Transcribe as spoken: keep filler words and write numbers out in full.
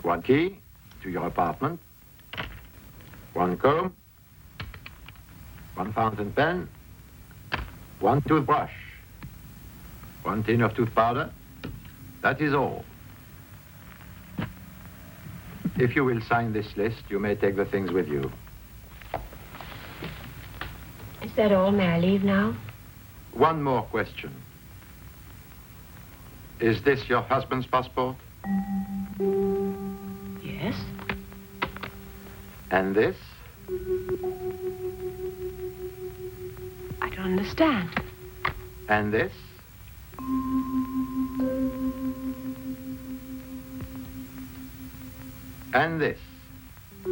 One key to your apartment, one comb, one fountain pen, one toothbrush, one tin of tooth powder. That is all. If you will sign this list, you may take the things with you. Is that all? May I leave now? One more question. Is this your husband's passport? Yes. And this? I don't understand. And this? And this?